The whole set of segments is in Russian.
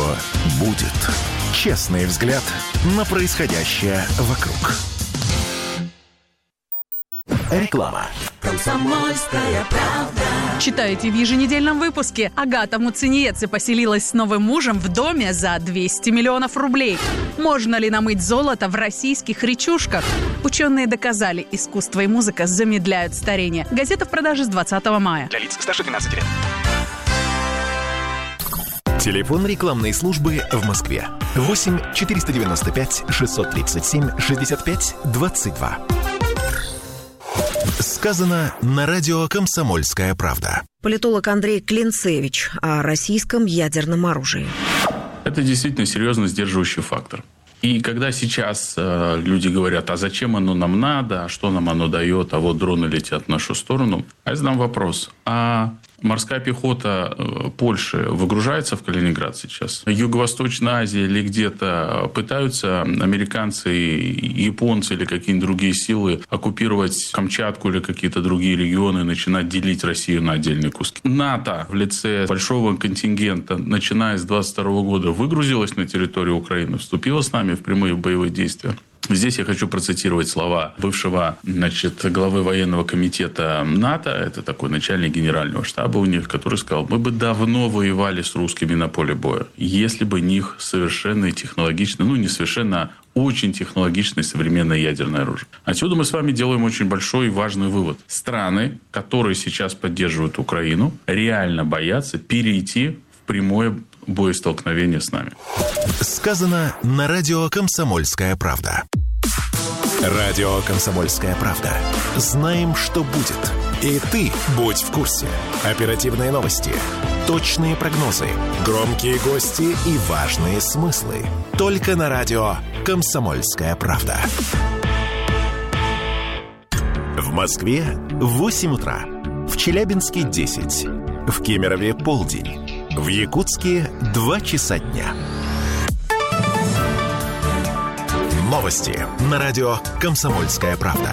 будет. Честный взгляд на происходящее вокруг. Реклама. «Комсомольская правда». Читаете в еженедельном выпуске. Агата Муцениеце поселилась с новым мужем в доме за 200 миллионов рублей. Можно ли намыть золото в российских речушках? Ученые доказали, искусство и музыка замедляют старение. Газета в продаже с 20 мая. Для лиц старше 12 лет. Телефон рекламной службы в Москве. 8 495 637 65 22. Сказано на радио «Комсомольская правда». Политолог Андрей Клинцевич о российском ядерном оружии. Это действительно серьезно сдерживающий фактор. И когда сейчас люди говорят, а зачем оно нам надо, а что нам оно дает, а вот дроны летят в нашу сторону, я задам вопрос, а морская пехота Польши выгружается в Калининград сейчас? Юго-Восточная Азия или где-то пытаются американцы, японцы или какие-нибудь другие силы оккупировать Камчатку или какие-то другие регионы, начинать делить Россию на отдельные куски? НАТО в лице большого контингента, начиная с 2022 года, выгрузилось на территорию Украины, вступило с нами в прямые боевые действия. Здесь я хочу процитировать слова бывшего, главы военного комитета НАТО, это такой начальник генерального штаба у них, который сказал, мы бы давно воевали с русскими на поле боя, если бы них совершенно технологично, не совершенно, а очень технологичное современное ядерное оружие. Отсюда мы с вами делаем очень большой и важный вывод. Страны, которые сейчас поддерживают Украину, реально боятся перейти в прямое боестолкновение с нами. Сказано на радио «Комсомольская правда». Радио «Комсомольская правда». Знаем, что будет. И ты будь в курсе. Оперативные новости, точные прогнозы, громкие гости и важные смыслы. Только на радио «Комсомольская правда». В Москве 8 утра. В Челябинске 10. В Кемерове полдень. В Якутске 2 часа дня. Новости на радио «Комсомольская правда».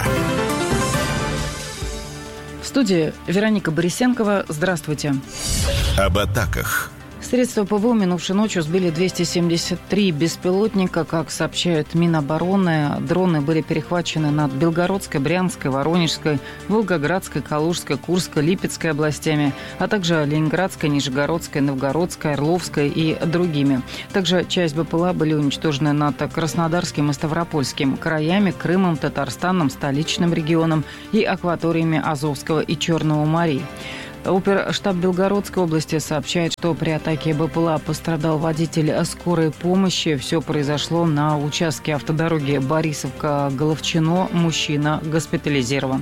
В студии Вероника Борисенкова. Здравствуйте. Об атаках. Средства ПВО минувшей ночью сбили 273 беспилотника. Как сообщают Минобороны, дроны были перехвачены над Белгородской, Брянской, Воронежской, Волгоградской, Калужской, Курской, Липецкой областями, а также Ленинградской, Нижегородской, Новгородской, Орловской и другими. Также часть БПЛА были уничтожены над Краснодарским и Ставропольским краями, Крымом, Татарстаном, столичным регионом и акваториями Азовского и Черного морей. Оперштаб Белгородской области сообщает, что при атаке БПЛА пострадал водитель скорой помощи. Все произошло на участке автодороги Борисовка-Головчино. Мужчина госпитализирован.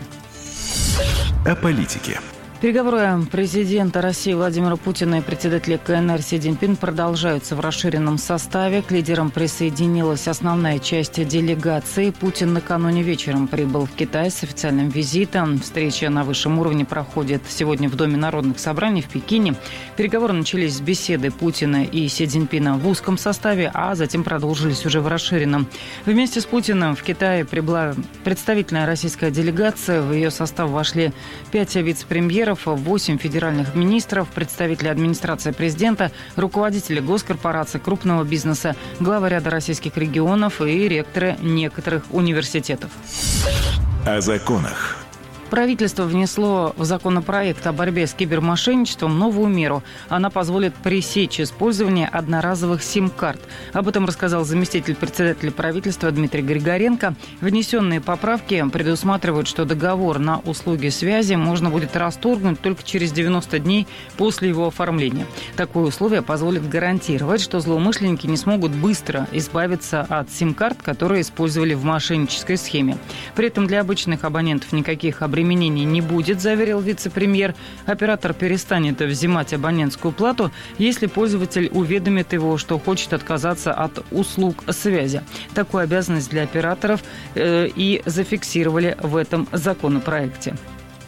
О политике. Переговоры президента России Владимира Путина и председателя КНР Си Цзиньпин продолжаются в расширенном составе. К лидерам присоединилась основная часть делегации. Путин накануне вечером прибыл в Китай с официальным визитом. Встреча на высшем уровне проходит сегодня в Доме народных собраний в Пекине. Переговоры начались с беседы Путина и Си Цзиньпина в узком составе, а затем продолжились уже в расширенном. Вместе с Путиным в Китае прибыла представительная российская делегация. В ее состав вошли 5 вице-премьеров, 8 федеральных министров, представители администрации президента, руководители госкорпораций, крупного бизнеса, главы ряда российских регионов и ректоры некоторых университетов. О законах. Правительство внесло в законопроект о борьбе с кибермошенничеством новую меру. Она позволит пресечь использование одноразовых сим-карт. Об этом рассказал заместитель председателя правительства Дмитрий Григоренко. Внесенные поправки предусматривают, что договор на услуги связи можно будет расторгнуть только через 90 дней после его оформления. Такое условие позволит гарантировать, что злоумышленники не смогут быстро избавиться от сим-карт, которые использовали в мошеннической схеме. При этом для обычных абонентов никаких обременений не будет, заверил вице-премьер. Оператор перестанет взимать абонентскую плату, если пользователь уведомит его, что хочет отказаться от услуг связи. Такую обязанность для операторов и зафиксировали в этом законопроекте.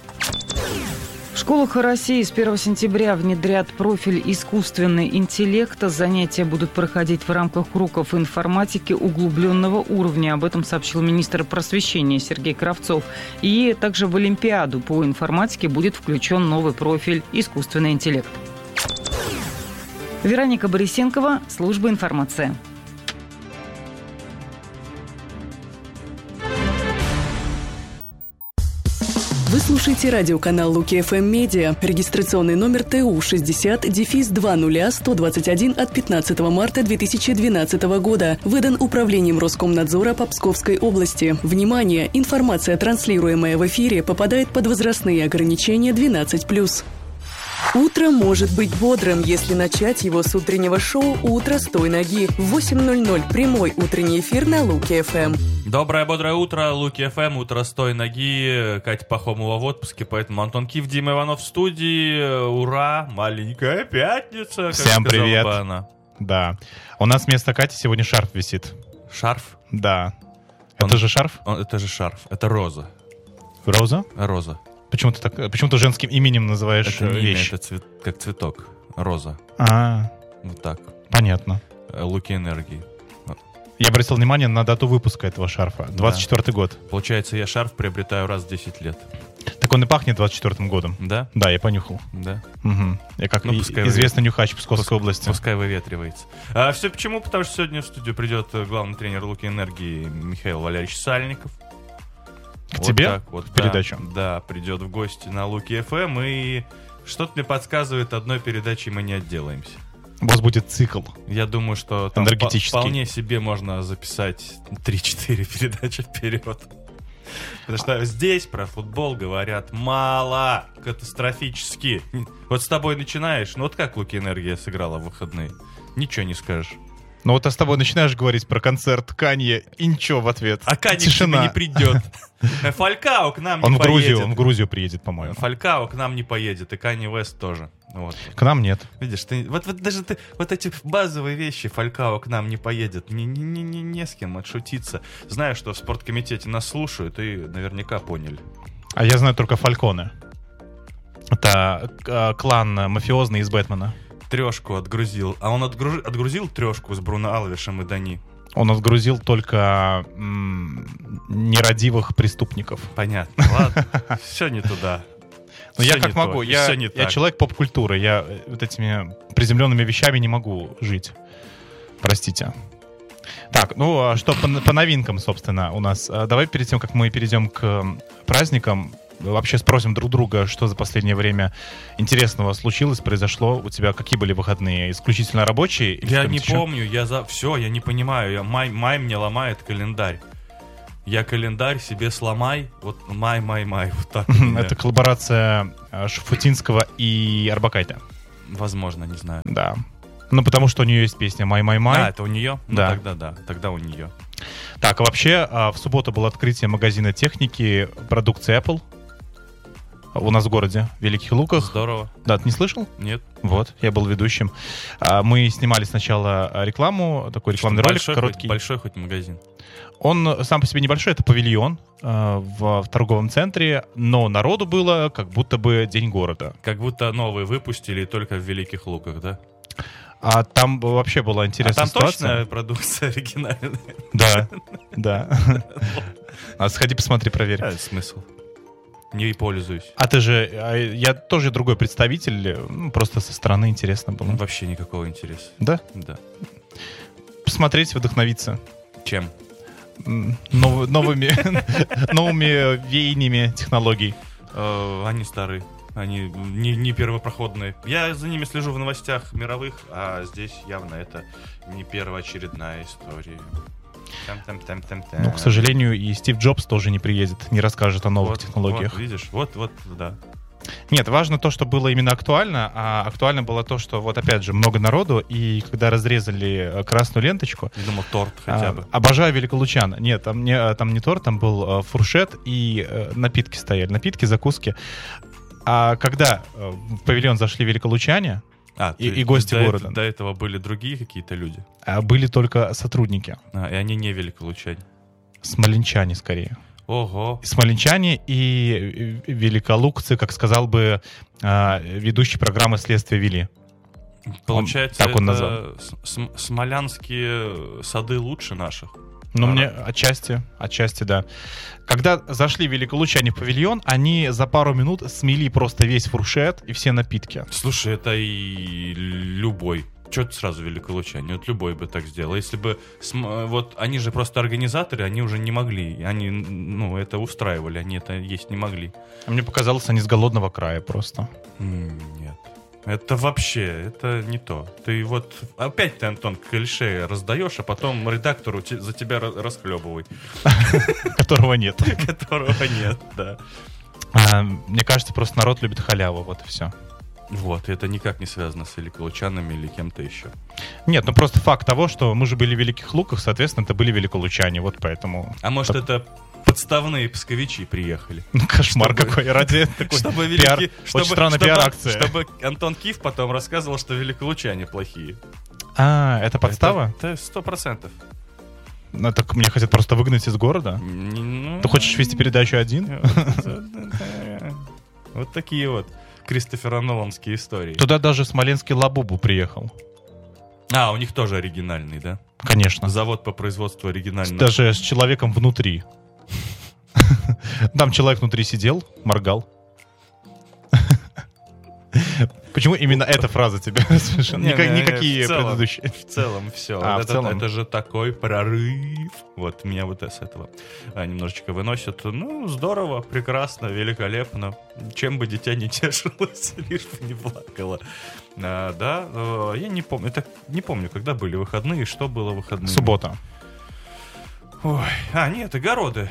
В школах России с 1 сентября внедрят профиль «Искусственный интеллект». Занятия будут проходить в рамках уроков информатики углубленного уровня. Об этом сообщил министр просвещения Сергей Кравцов. И также в Олимпиаду по информатике будет включен новый профиль «Искусственный интеллект». Вероника Борисенкова, служба информации. Вы слушаете радиоканал Луки ФМ Медиа. Регистрационный номер ТУ 60-200121 от 15 марта 2012 года. Выдан Управлением Роскомнадзора по Псковской области. Внимание! Информация, транслируемая в эфире, попадает под возрастные ограничения 12+. Утро может быть бодрым, если начать его с утреннего шоу «Утро с той ноги». В 8:00 прямой утренний эфир на Луки ФМ. Доброе бодрое утро, Луки ФМ, утро с той ноги. Катя Пахомова в отпуске, поэтому Антон Кив, Дима Иванов в студии. Ура, маленькая пятница. Всем привет. Она. Да. У нас вместо Кати сегодня шарф висит. Шарф? Да. Это же шарф? Это же шарф. Это роза. Роза? Роза. Почему ты женским именем называешь это не вещь? имя, это как цветок. Роза. Вот так. Понятно. Луки энергии. Я обратил внимание на дату выпуска этого шарфа. 24-й год. Получается, я шарф приобретаю раз в 10 лет. Так он и пахнет 24-м годом. Да? Да, я понюхал. Да. Угу. Я как известный нюхач Псковской области. Пускай выветривается. Все почему? Потому что сегодня в студию придет главный тренер Луки энергии Михаил Валерьевич Сальников. К тебе в передачу? Да, придет в гости на Луки ФМ, и что-то мне подсказывает, одной передачей мы не отделаемся. У вас будет цикл. Я думаю, что там вполне себе можно записать 3-4 передачи вперед. Потому что здесь про футбол говорят мало, катастрофически. Вот с тобой начинаешь, ну вот как Луки энергия сыграла в выходные? Ничего не скажешь. Ну вот, а с тобой начинаешь говорить про концерт Канье, и ничего в ответ. А Канье к тебе не придет. Фалькао к нам не поедет. Он в Грузию приедет, по-моему. Фалькао к нам не поедет, и Канье Уэст тоже. Вот. К нам нет. Видишь, вот даже ты, вот эти базовые вещи, Фалькао к нам не поедет, не с кем отшутиться. Знаю, что в спорткомитете нас слушают, и наверняка поняли. А я знаю только Фальконе. Это клан мафиозный из Бэтмена. Трешку отгрузил. А он отгрузил трешку с Бруно Алвешем и Дани? Он отгрузил только нерадивых преступников. Понятно, ладно. Все не туда. Но я как могу. Я человек поп-культуры. Я вот этими приземленными вещами не могу жить. Простите. Так, ну что по новинкам, собственно, у нас. Давай перед тем, как мы перейдем к праздникам, вообще спросим друг друга, что за последнее время интересного случилось, произошло. У тебя какие были выходные? Исключительно рабочие? Я не помню, я не понимаю. Май мне ломает календарь. Я календарь себе сломай. Вот май. Вот так. Это коллаборация Шафутинского и Арбакайте. Возможно, не знаю. Да. Ну, потому что у нее есть песня «Май». А, это у нее? Да. Ну, тогда да, тогда у нее. Так, а вообще в субботу было открытие магазина техники продукции Apple у нас в городе, в Великих Луках. Здорово. Да, ты не слышал? Нет. Вот, я был ведущим. Мы снимали сначала рекламу, такой рекламный ролик короткий. Большой хоть магазин? Он сам по себе небольшой, это павильон в торговом центре, но народу было как будто бы День города. Как будто новые выпустили только в Великих Луках, да? А там вообще была интересная ситуация. Там точно продукция оригинальная? Да. А сходи, посмотри, проверь. Смысл? Не пользуюсь. А ты же, я тоже другой представитель, просто со стороны интересно было. Вообще никакого интереса. Да? Да. Посмотреть, вдохновиться. Чем? Новыми веяниями технологий. Они старые. Они не первопроходные. Я за ними слежу в новостях мировых, а здесь явно это не первоочередная история. Ну, к сожалению, и Стив Джобс тоже не приедет, не расскажет о новых технологиях. Вот, видишь, да. Нет, важно то, что было именно актуально, а актуально было то, что вот опять же много народу, и когда разрезали красную ленточку... Я думал, торт хотя бы. Обожаю великолучан. Нет, там не торт, там был фуршет и напитки стояли. Напитки, закуски. А когда в павильон зашли великолучане и гости города... До этого были другие какие-то люди? Были только сотрудники. И они не великолучане? Смоленчане, скорее. Ого. Смоленчане и великолукцы, как сказал бы ведущий программы «Следствие вели». Получается, так он назвал. Смолянские сады лучше наших? Ну, мне отчасти, да. Когда зашли великолучане в павильон, они за пару минут смели просто весь фуршет и все напитки. Слушай, это и любой Чё ты сразу великолучане? Вот любой бы так сделал. Если бы... Вот они же просто организаторы, они уже не могли. Они, это устраивали, они это есть не могли. А мне показалось, они с голодного края просто. Нет. Это вообще, это не то. Ты вот... Опять ты, Антон, клише раздаешь, а потом редактору за тебя расхлебывай. Которого нет. Которого нет, да. Мне кажется, просто народ любит халяву, вот и все. Вот, это никак не связано с великолучанами или кем-то еще. Нет, просто факт того, что мы же были в Великих Луках, соответственно, это были великолучане, вот поэтому... А может, это подставные псковичи приехали? Кошмар какой, ради такой пиар, очень странная пиар-акция. Чтобы Антон Киф потом рассказывал, что великолучане плохие. Это подстава? Это 100%. Ну, так меня хотят просто выгнать из города? Ты хочешь вести передачу один? Вот такие вот Кристофера Ноланские истории. Туда даже смоленский Лабубу приехал. У них тоже оригинальный, да? Конечно. Завод по производству оригинального. Даже с человеком внутри. Там человек внутри сидел, моргал. Почему именно эта фраза тебя смешит? Никакие предыдущие. В целом все. Это же такой прорыв. Вот меня вот с этого немножечко выносит. Здорово, прекрасно, великолепно. Чем бы дитя не тешилось, лишь бы не плакало. Да, я не помню. Не помню, когда были выходные, что было выходные. Суббота. Ой, нет, огороды.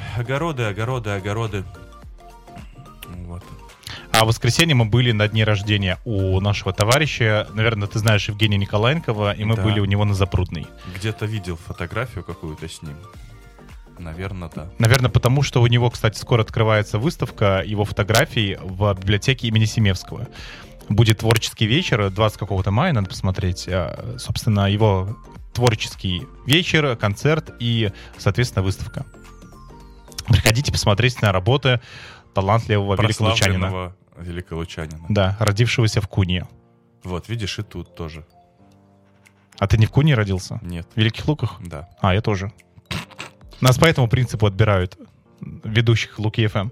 Вот. А в воскресенье мы были на дне рождения у нашего товарища. Наверное, ты знаешь Евгения Николаенкова, и мы были у него на Запрудной. Где-то видел фотографию какую-то с ним. Наверное, да. Наверное, потому что у него, кстати, скоро открывается выставка его фотографий в библиотеке имени Семевского. Будет творческий вечер, 20 какого-то мая, надо посмотреть. Собственно, его творческий вечер, концерт и, соответственно, выставка. Приходите посмотреть на работы талантливого великолучанина. Да, родившегося в Кунье. Вот, видишь, и тут тоже. А ты не в Кунье родился? Нет. В Великих Луках? Да. Я тоже. Нас по этому принципу отбирают ведущих Луки ФМ.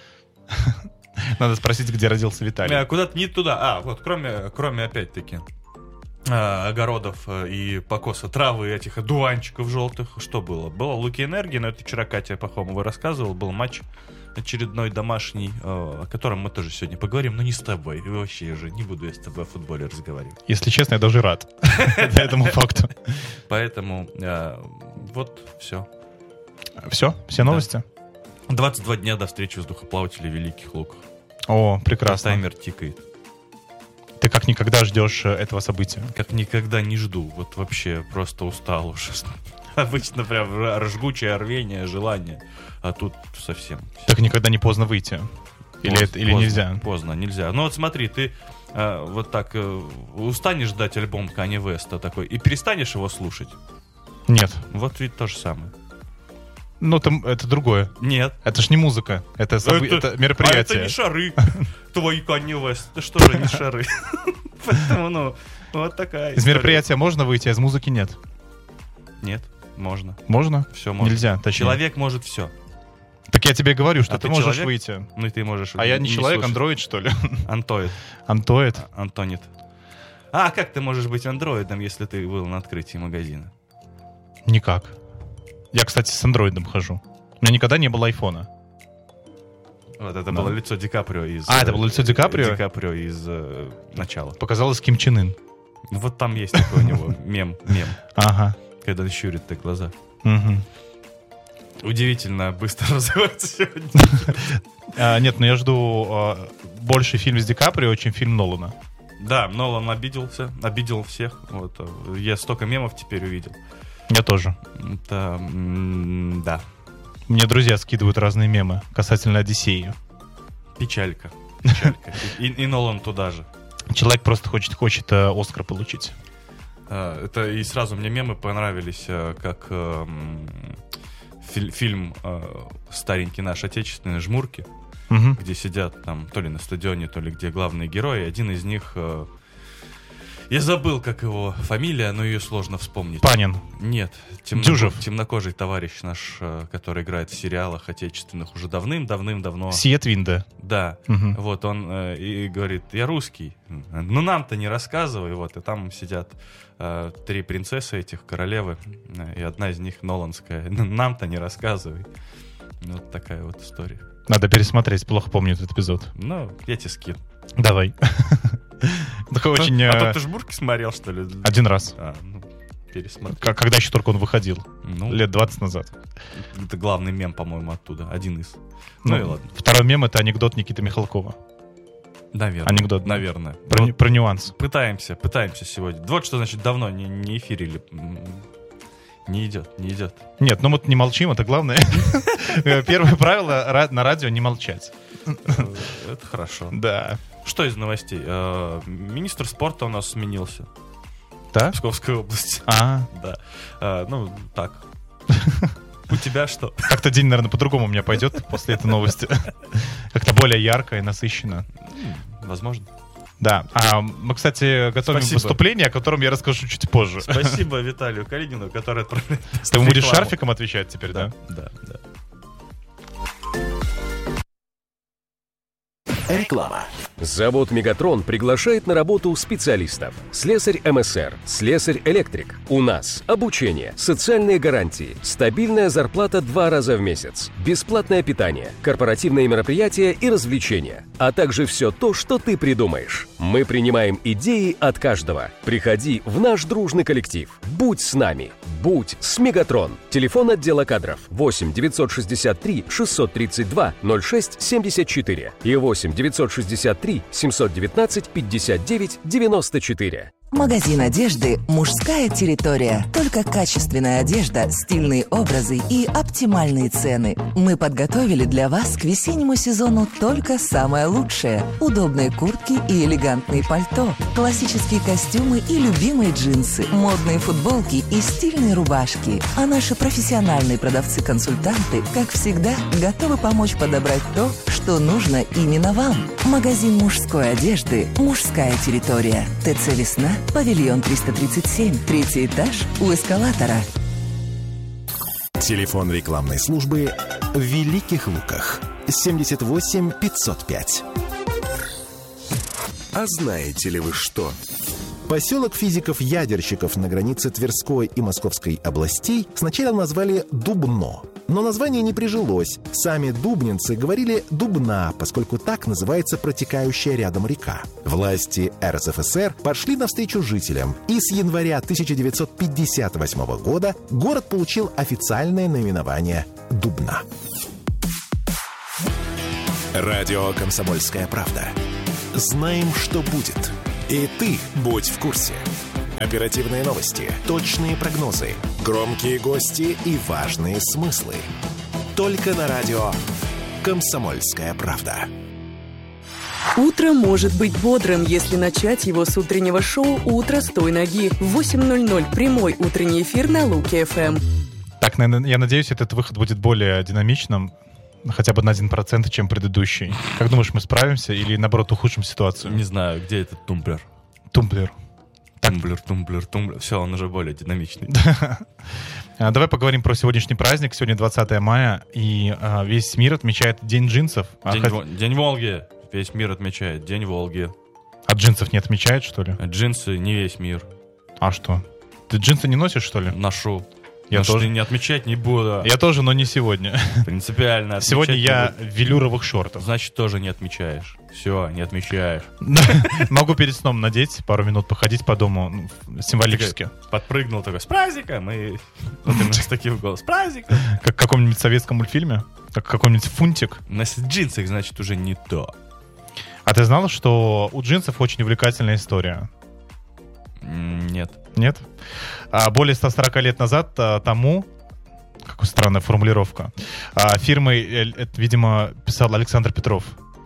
Надо спросить, где родился Виталий. Куда-то не туда. Вот, кроме опять-таки огородов и покоса травы, этих одуванчиков желтых. Что было? Было Луки Энергии, но это вчера Катя Пахомова рассказывала. Был матч очередной домашний, о котором мы тоже сегодня поговорим, но не с тобой. И вообще уже не буду я с тобой о футболе разговаривать. Если честно, я даже рад этому факту. Поэтому вот все. Все новости? 22 дня до встречи воздухоплавателей в Великих Луках. О, прекрасно. Таймер тикает. Ты как никогда ждешь этого события? Как никогда не жду. Вот вообще просто устал уже. Обычно прям жгучее рвение, желание. А тут совсем. Так никогда не поздно выйти? Или нельзя? Поздно, нельзя. Ну вот смотри, ты вот так устанешь ждать альбом Канье Уэста такой и перестанешь его слушать? Нет. Вот ведь то же самое. Ну, это другое. Нет. Это ж не музыка, это мероприятие. А это не шары. Твой Канье Уэст. Это что же не шары? Поэтому, вот такая история. Из мероприятия можно выйти, а из музыки нет? Нет, можно. Можно? Все можно. Нельзя, точнее. Человек может все. Так я тебе говорю, что ты можешь выйти. Ну и ты можешь. А я не человек, андроид, что ли? Антоид. Антонит. А как ты можешь быть андроидом, если ты был на открытии магазина? Никак. Я, кстати, с андроидом хожу. У меня никогда не было айфона. Вот это было лицо Ди Каприо из... это было лицо Ди Каприо? Ди Каприо из начала. Показалось Ким Чен Ын. Вот там есть такой у него мем. Ага. Когда он щурит так глаза. Угу. Удивительно быстро развивается сегодня. Нет, но я жду больше фильм с Ди Каприо, чем фильм Нолана. Да, Нолан обидел всех. Вот. Я столько мемов теперь увидел. Я тоже. Да. Мне друзья скидывают разные мемы касательно Одиссеи. Печалька. И Нолан туда же. Человек просто хочет Оскар получить. Это и сразу мне мемы понравились, как фильм старенький наш отечественный «Жмурки», где сидят там то ли на стадионе, то ли где главные герои. Один из них Я забыл, как его фамилия, но ее сложно вспомнить. Панин. Нет. Дюжев. Темнокожий товарищ наш, который играет в сериалах отечественных уже давным-давно. Сиет Винде. Да. Угу. Вот он и говорит, я русский. Ну нам-то не рассказывай. Вот. И там сидят 3 принцессы этих, королевы. И одна из них ноланская. Нам-то не рассказывай. Вот такая вот история. Надо пересмотреть, плохо помню этот эпизод. Ну, я тебе скину. Давай. Очень... А то ты ж Бурки смотрел, что ли? Один раз. Пересмотрел. Когда еще только он выходил? Лет 20 назад. Это главный мем, по-моему, оттуда. Один из. Ну и ладно. Второй мем — это анекдот Никиты Михалкова. Наверное. Анекдот. Наверное. Про нюанс. Пытаемся сегодня. Вот что значит давно не эфирили. Не идет. Нет, ну мы не молчим, это главное. Первое правило на радио — не молчать. Это хорошо. Да. Что из новостей? Министр спорта у нас сменился. Да? В Псковской области. Да. Ну, так. У тебя что? Как-то день, наверное, по-другому у меня пойдет после этой новости. Как-то более ярко и насыщенно. Возможно. Да. Мы, кстати, готовим выступление, о котором я расскажу чуть позже. Спасибо Виталию Калинину, который отправляет. Ты будешь шарфиком отвечать теперь, да? Да. Реклама. Завод «Мегатрон» приглашает на работу специалистов. Слесарь МСР, слесарь-электрик. У нас обучение, социальные гарантии, стабильная зарплата 2 раза в месяц, бесплатное питание, корпоративные мероприятия и развлечения, а также все то, что ты придумаешь. Мы принимаем идеи от каждого. Приходи в наш дружный коллектив. Будь с нами. Будь с «Мегатрон». Телефон отдела кадров 8 963 632 06 74 и 8 963 719 59 94. Магазин одежды «Мужская территория». Только качественная одежда, стильные образы и оптимальные цены. Мы подготовили для вас к весеннему сезону только самое лучшее. Удобные куртки и элегантные пальто, классические костюмы и любимые джинсы, модные футболки и стильные рубашки. А наши профессиональные продавцы-консультанты, как всегда, готовы помочь подобрать то, что нужно именно вам. Магазин мужской одежды «Мужская территория». ТЦ «Весна», павильон 337, 3-й этаж у эскалатора. Телефон рекламной службы в Великих Луках 78 505. А знаете ли вы что? Поселок физиков-ядерщиков на границе Тверской и Московской областей сначала назвали Дубно. Но название не прижилось. Сами дубнинцы говорили «Дубна», поскольку так называется протекающая рядом река. Власти РСФСР пошли навстречу жителям, и с января 1958 года город получил официальное наименование Дубна. Радио «Комсомольская правда». Знаем, что будет. И ты будь в курсе. Оперативные новости, точные прогнозы, громкие гости и важные смыслы. Только на радио «Комсомольская правда». Утро может быть бодрым, если начать его с утреннего шоу «Утро с той ноги». В 8:00 прямой утренний эфир на Луки-ФМ. Так, я надеюсь, этот выход будет более динамичным, хотя бы на 1%, чем предыдущий. Как думаешь, мы справимся или, наоборот, ухудшим ситуацию? Не знаю, где этот тумблер? Тумблер. Тумблер. Все, он уже более динамичный. Давай поговорим про сегодняшний праздник. Сегодня 20 мая, и весь мир отмечает День джинсов. День Волги. Весь мир отмечает День Волги. А джинсов не отмечают, что ли? Джинсы не весь мир. А что? Ты джинсы не носишь, что ли? Ношу. Я тоже не отмечать не буду. Я тоже, но не сегодня. Принципиально. Сегодня я в велюровых шортах. Значит, тоже не отмечаешь. Все, не отмечаешь. Могу перед сном надеть, пару минут походить по дому, символически. Подпрыгнул такой, с праздником! И с таким голос, с праздником! Как в каком-нибудь советском мультфильме? Как какой-нибудь фунтик? На джинсах, значит, уже не то. А ты знал, что у джинсов очень увлекательная история? Нет. Нет? Более 140 лет назад тому, какая странная формулировка, фирмой, это, видимо, писал Александр Петров.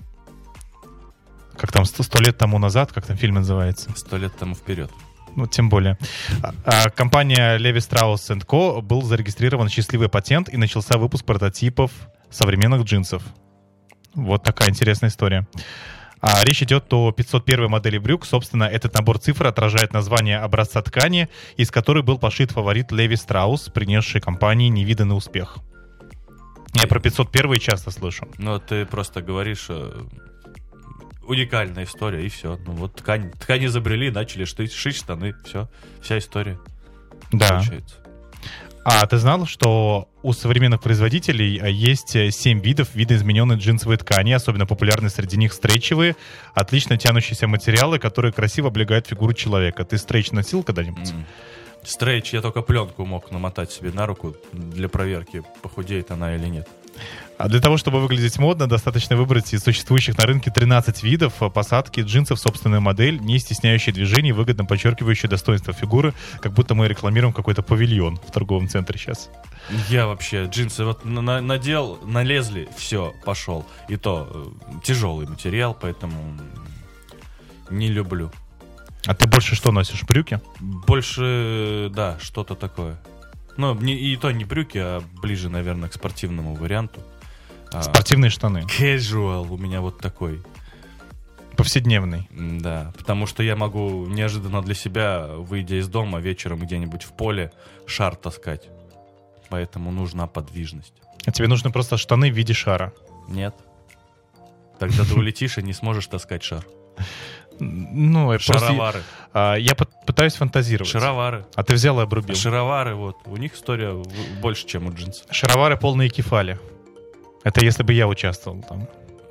Как там, 100 лет тому назад, как там фильм называется? 100 лет тому вперед. Ну, тем более. Компания Levi Strauss & Co. был зарегистрирован счастливый патент и начался выпуск прототипов современных джинсов. Вот такая интересная история. Речь идет о 501 модели брюк. Собственно, этот набор цифр отражает название образца ткани, из которой был пошит фаворит Леви Страус, принесший компании невиданный успех. Я про 501 часто слышу. Ну, ты просто говоришь... Уникальная история, и все. Ну, вот ткань изобрели, начали шить штаны. Все. Вся история. Да. Получается. А ты знал, что у современных производителей есть 7 видоизмененной джинсовой ткани, особенно популярны среди них стрейчевые, отлично тянущиеся материалы, которые красиво облегают фигуру человека. Ты стрейч носил когда-нибудь? Стрейч, я только пленку мог намотать себе на руку для проверки, похудеет она или нет. А для того, чтобы выглядеть модно, достаточно выбрать из существующих на рынке 13 видов посадки джинсов в собственную модель, не стесняющие движений, выгодно подчеркивающие достоинство фигуры, как будто мы рекламируем какой-то павильон в торговом центре сейчас. Я вообще джинсы вот надел, налезли, все, пошел. И то тяжелый материал, поэтому не люблю. А ты больше что носишь, брюки? Больше, да, что-то такое. Ну, и то не брюки, а ближе, наверное, к спортивному варианту. Спортивные штаны. Casual у меня вот такой. Повседневный. Да, потому что я могу неожиданно для себя, выйдя из дома вечером где-нибудь в поле, шар таскать. Поэтому нужна подвижность. А тебе нужны просто штаны в виде шара? Нет. Тогда ты улетишь и не сможешь таскать шар. Ну, шаровары. Я пытаюсь фантазировать. Шаровары. А ты взял и обрубил. Шаровары, вот. У них история больше, чем у джинсов. Шаровары полные кефали. Это если бы я участвовал там.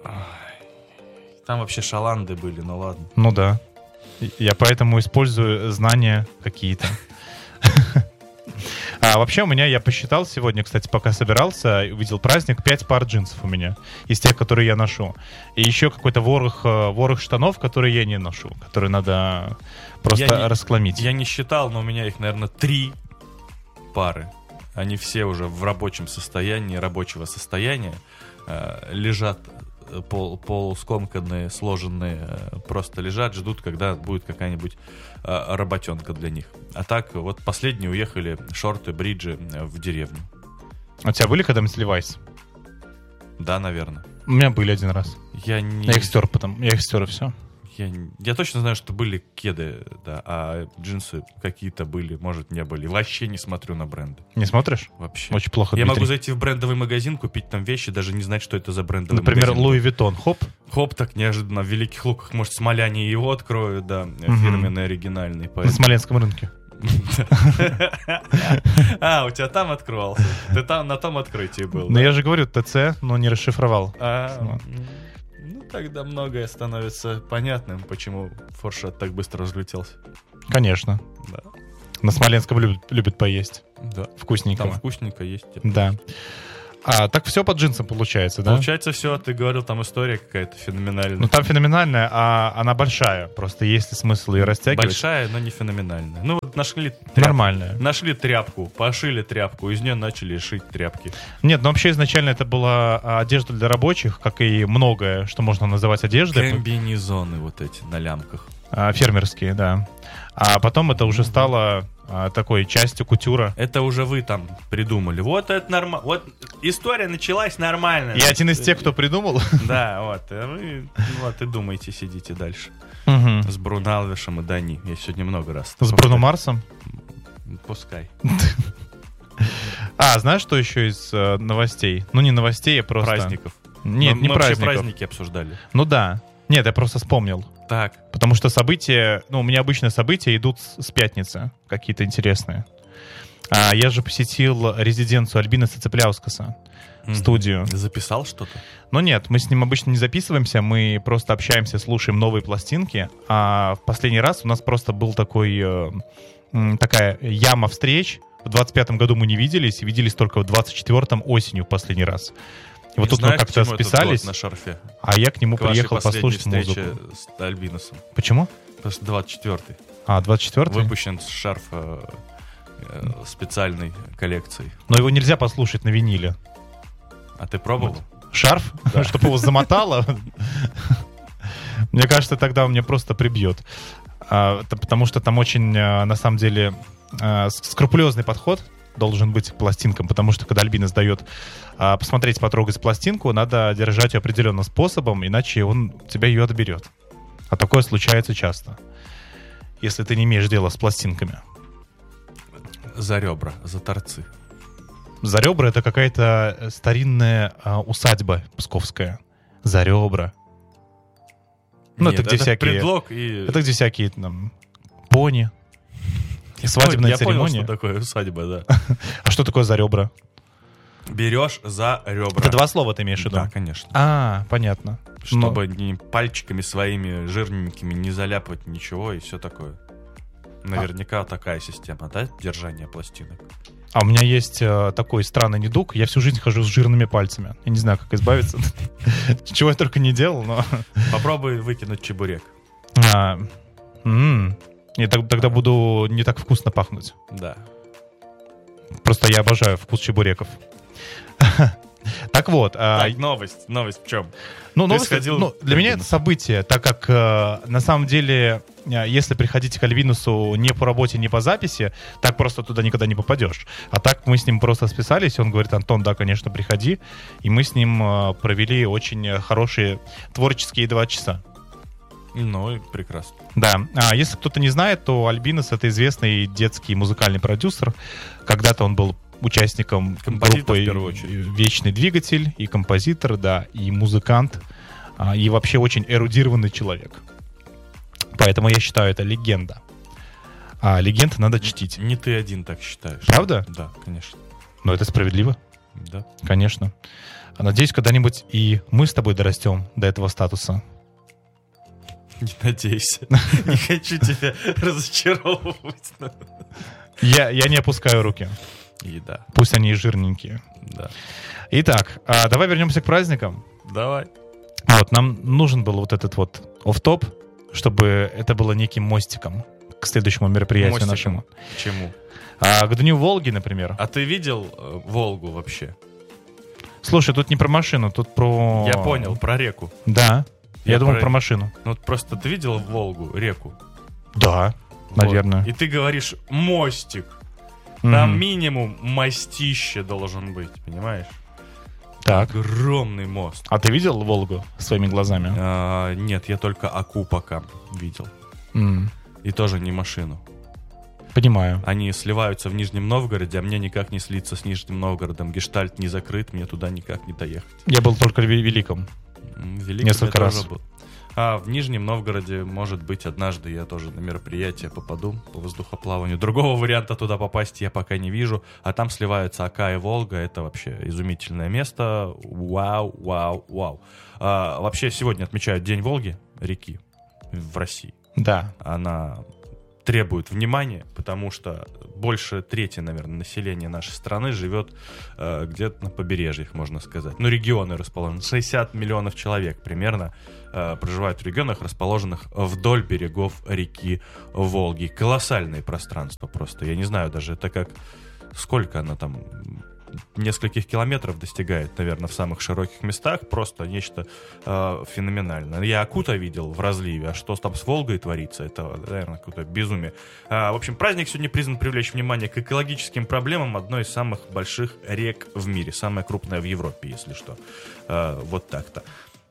Там вообще шаланды были, ну ладно. Ну да. Я поэтому использую знания какие-то. Вообще у меня, я посчитал сегодня, кстати, пока собирался, увидел праздник, 5 пар джинсов у меня, из тех, которые я ношу. И еще какой-то ворох штанов, которые я не ношу, которые надо просто раскламить. Я не считал, но у меня их, наверное, 3 пары. Они все уже в рабочем состоянии, рабочего состояния, лежат полускомканные, сложенные, просто лежат, ждут, когда будет какая-нибудь работенка для них. А так, вот последние уехали шорты, бриджи в деревню. А у тебя были когда-нибудь Levi's? Да, наверное. У меня были один раз. Я их стер потом, я их стер и все. Я точно знаю, что были кеды, да, а джинсы какие-то были, может, не были. Вообще не смотрю на бренды. Не смотришь? Вообще. Очень плохо, Я Дмитрий. могу зайти в брендовый магазин, купить там вещи, даже не знать, что это за брендовый Например, магазин. Louis Vuitton, хоп. Хоп, так неожиданно. В Великих Луках, может, смоляне его откроют, да, фирменный, оригинальный. На Смоленском рынке. У тебя там открывался. Ты там на том открытии был. Ну, я же говорю, ТЦ, но не расшифровал. Тогда многое становится понятным, почему Форшат так быстро разлетелся. Конечно. Да. На Смоленском любят поесть. Да. Вкусненько. Там вкусненько есть. Да. Так все по джинсам получается, да? Получается все, ты говорил, там история какая-то феноменальная. Ну там феноменальная, а она большая. Просто есть ли смысл ее растягивать? Большая, но не феноменальная. Ну вот нашли тряпку. Нормальная. Нашли тряпку, пошили тряпку, из нее начали шить тряпки. Нет, ну вообще изначально это была одежда для рабочих, как и многое, что можно называть одеждой. Комбинезоны вот эти на лямках. Фермерские, да. А потом это уже стало такой частью кутюра. Это уже вы там придумали. Вот это нормально. Вот история началась нормально. Я один из тех, кто придумал. Да, вот. Вы вот и думаете, сидите дальше. Угу. С Бруно Алвешем и Дани. Я сегодня много раз. С Бруно Марсом? Пускай. Знаешь, что еще из новостей? Ну, не новостей, а просто... Праздников. Нет, не праздников. Мы праздников. вообще праздники обсуждали. Ну да. Нет, я просто вспомнил. Так. Потому что события, у меня обычно события идут с пятницы, какие-то интересные. Я же посетил резиденцию Альбинаса Цепляускаса, студию. Записал что-то? Ну нет, мы с ним обычно не записываемся, мы просто общаемся, слушаем новые пластинки. А в последний раз у нас просто был такая яма встреч. В 25-м году мы не виделись, и виделись только в 24-м осенью в последний раз. И вот тут мы как-то списались, на шарфе? А я к нему приехал послушать музыку. С Альбиносом. Почему? Потому что 24-й. 24-й? Выпущен шарф специальной коллекцией. Но его нельзя послушать на виниле. А ты пробовал? Шарф? Да. Чтобы его замотало? Мне кажется, тогда он меня просто прибьет. Потому что там очень, на самом деле, скрупулезный подход должен быть к пластинкам, потому что когда альбинос дает посмотреть, потрогать пластинку, надо держать ее определенным способом, иначе он тебя ее отберет. А такое случается часто, если ты не имеешь дела с пластинками. За ребра, за торцы. За ребра — это какая-то старинная усадьба псковская. За ребра. Ну, нет, это где это всякие... предлог и... Это где всякие там пони, свадебные церемонии. Я понял, что такое усадьба, да. А что такое за ребра? Берешь за ребра. Это 2 слова ты имеешь в виду? Да, конечно. Понятно. Чтобы ни пальчиками своими жирненькими не заляпать ничего и все такое. Наверняка такая система, да, держания пластинок? А у меня есть такой странный недуг. Я всю жизнь хожу с жирными пальцами. Я не знаю, как избавиться. Чего я только не делал, но... Попробуй выкинуть чебурек. Я тогда буду не так вкусно пахнуть. Да. Просто я обожаю вкус чебуреков. Так вот. Так, новость. Новость в чем? Новость, для меня это событие, так как на самом деле, если приходить к Альбиносу не по работе, не по записи, так просто туда никогда не попадешь. А так мы с ним просто списались, он говорит: Антон, да, конечно, приходи. И мы с ним провели очень хорошие творческие 2 часа. Ну, и прекрасно. Да. Если кто-то не знает, то Альбинос — это известный детский музыкальный продюсер. Когда-то он был участником группы «Вечный двигатель», и композитор, да, и музыкант, и вообще очень эрудированный человек. Поэтому я считаю, это легенда. А легенд надо чтить. Не ты один так считаешь. Правда? Да, конечно. Но это справедливо. Да. Конечно. Надеюсь, когда-нибудь и мы с тобой дорастем до этого статуса. Не надейся. Не хочу тебя разочаровывать. Я не опускаю руки. И да. Пусть они и жирненькие. Да. Итак, давай вернемся к праздникам. Давай. Вот, нам нужен был вот этот вот офф-топ, чтобы это было неким мостиком к следующему мероприятию нашему. К чему? К Дню Волги, например. А ты видел Волгу вообще? Слушай, тут не про машину, тут про... Я понял, про реку. Да. Я думал про машину. Ну вот просто ты видел Волгу, реку? Да, наверное. И ты говоришь мостик. Там минимум мостище должен быть, понимаешь? Так. Огромный мост. А ты видел Волгу своими глазами? Нет, я только Аку пока видел. И тоже не машину. Понимаю. Они сливаются в Нижнем Новгороде, а мне никак не слиться с Нижним Новгородом. Гештальт не закрыт, мне туда никак не доехать. Я был только в Великом. Несколько раз. Был. А в Нижнем Новгороде, может быть, однажды я тоже на мероприятие попаду по воздухоплаванию. Другого варианта туда попасть я пока не вижу. А там сливаются Ака и Волга. Это вообще изумительное место. Вау, вау, вау. Вообще сегодня отмечают День Волги, реки в России. Да. Она требует внимания, потому что больше трети, наверное, населения нашей страны живет где-то на побережьях, можно сказать. Ну, регионы расположены. 60 миллионов человек примерно проживают в регионах, расположенных вдоль берегов реки Волги. Колоссальные пространства просто. Я не знаю даже, это как... Сколько она там... Нескольких километров достигает, наверное, в самых широких местах. Просто нечто феноменальное. Я Аку-то видел в разливе, а что там с Волгой творится, это, наверное, какое-то безумие. В общем, праздник сегодня призван привлечь внимание к экологическим проблемам одной из самых больших рек в мире. Самая крупная в Европе, если что. Вот так-то.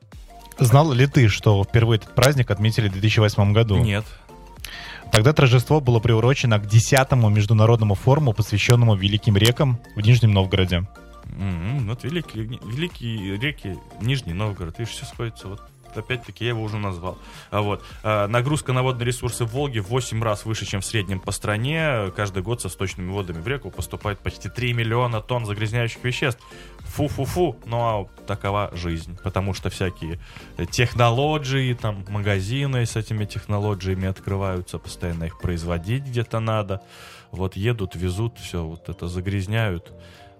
Знал ли ты, что впервые этот праздник отметили в 2008 году? Нет. Тогда торжество было приурочено к 10-му международному форуму, посвященному великим рекам в Нижнем Новгороде. Вот великие реки, Нижний Новгород, видишь, все сходится. Вот опять-таки я его уже назвал. Нагрузка на водные ресурсы в Волге в 8 раз выше, чем в среднем по стране. Каждый год со сточными водами в реку поступает почти 3 миллиона тонн загрязняющих веществ. Фу-фу-фу, но такова жизнь, потому что всякие технологии, там магазины с этими технологиями открываются, постоянно их производить где-то надо. Вот едут, везут, все вот это загрязняют.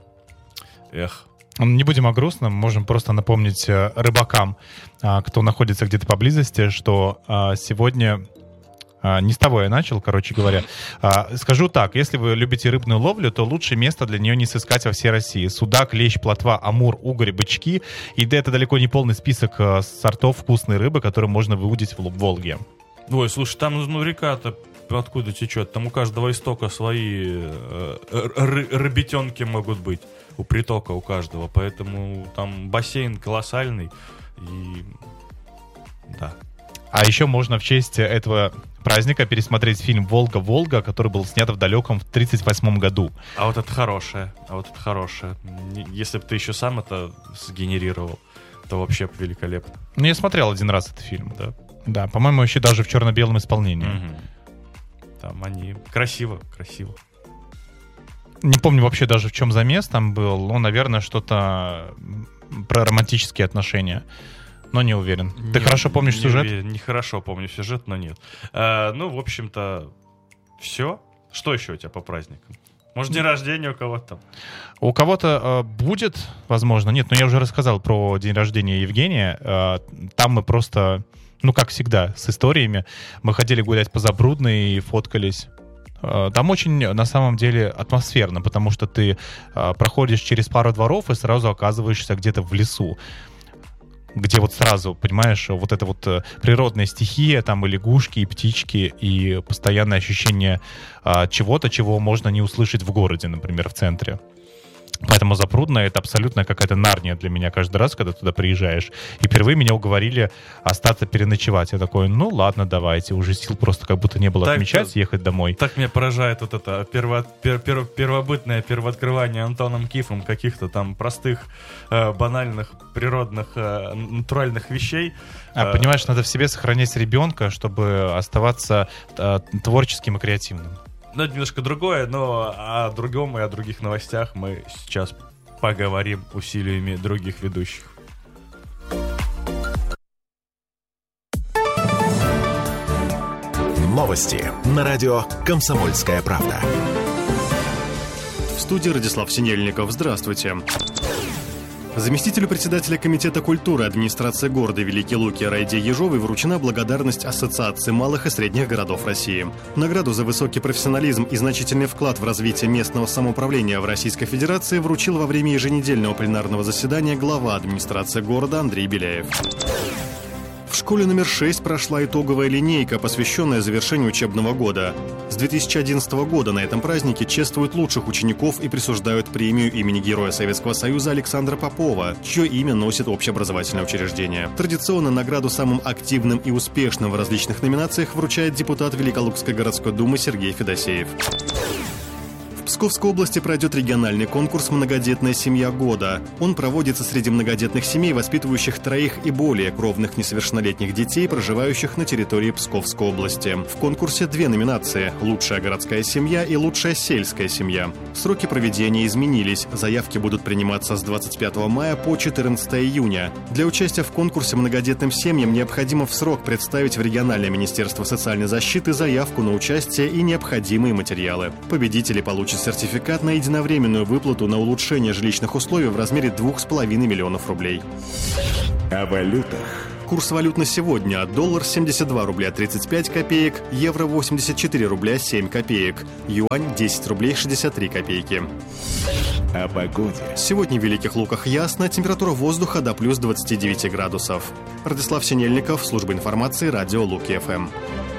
Эх. Не будем о грустном, можем просто напомнить рыбакам, кто находится где-то поблизости, что сегодня... Не с того я начал, короче говоря. Скажу так, если вы любите рыбную ловлю, то лучшее место для нее не сыскать во всей России. Судак, лещ, плотва, амур, угорь, бычки. И да, это далеко не полный список сортов вкусной рыбы, которую можно выудить в Волге. Ой, слушай, там река-то откуда течет. Там у каждого истока свои рыбетенки могут быть. У притока у каждого. Поэтому там бассейн колоссальный. И да. А еще можно в честь этого праздника пересмотреть фильм «Волга-Волга», который был снят в далеком 1938 году. А вот это хорошее. Если бы ты еще сам это сгенерировал, то вообще великолепно. Ну, я смотрел один раз этот фильм, да. Да, по-моему, еще даже в черно-белом исполнении. Там они... Красиво. Не помню вообще даже, в чем замес там был. Ну, наверное, что-то про романтические отношения. Но не уверен. Ты хорошо помнишь сюжет? Не хорошо помню сюжет, но нет. Ну, в общем-то, все. Что еще у тебя по праздникам? Может, день рождения у кого-то там? У кого-то будет, возможно. Нет, но я уже рассказал про день рождения Евгения. Там мы просто, как всегда, с историями. Мы ходили гулять по Забрудной и фоткались. Там очень, на самом деле, атмосферно, потому что ты проходишь через пару дворов и сразу оказываешься где-то в лесу, где вот сразу, понимаешь, вот эта вот природная стихия, там и лягушки, и птички, и постоянное ощущение чего-то, чего можно не услышать в городе, например, в центре. Поэтому Запрудная — это абсолютно какая-то Нарния для меня каждый раз, когда туда приезжаешь. И впервые меня уговорили остаться переночевать. Я такой, ладно, давайте. Уже сил просто как будто не было так, отмечать, ехать домой. Так меня поражает вот это первобытное первооткрывание Антоном Кифом каких-то там простых, банальных, природных, натуральных вещей. Понимаешь, надо в себе сохранять ребенка, чтобы оставаться творческим и креативным. Ну, это немножко другое, но о другом и о других новостях мы сейчас поговорим усилиями других ведущих. Новости на радио «Комсомольская правда». В студии Радислав Синельников. Здравствуйте. Заместителю председателя Комитета культуры администрации города Великие Луки Райде Ежовой вручена благодарность Ассоциации малых и средних городов России. Награду за высокий профессионализм и значительный вклад в развитие местного самоуправления в Российской Федерации вручил во время еженедельного пленарного заседания глава администрации города Андрей Беляев. В школе номер 6 прошла итоговая линейка, посвященная завершению учебного года. С 2011 года на этом празднике чествуют лучших учеников и присуждают премию имени Героя Советского Союза Александра Попова, чье имя носит общеобразовательное учреждение. Традиционно награду самым активным и успешным в различных номинациях вручает депутат Великолукской городской думы Сергей Федосеев. В Псковской области пройдет региональный конкурс «Многодетная семья года». Он проводится среди многодетных семей, воспитывающих 3 и более кровных несовершеннолетних детей, проживающих на территории Псковской области. В конкурсе 2 номинации – «Лучшая городская семья» и «Лучшая сельская семья». Сроки проведения изменились. Заявки будут приниматься с 25 мая по 14 июня. Для участия в конкурсе многодетным семьям необходимо в срок представить в региональное министерство социальной защиты заявку на участие и необходимые материалы. Победители получат сертификат на единовременную выплату на улучшение жилищных условий в размере 2,5 миллионов рублей. О валютах. Курс валют на сегодня: доллар 72 рубля 35 копеек, евро 84 рубля 7 копеек, юань 10 рублей 63 копейки. О погоде. Сегодня в Великих Луках ясно, температура воздуха до плюс 29 градусов. Радислав Синельников, служба информации, радио Луки-ФМ.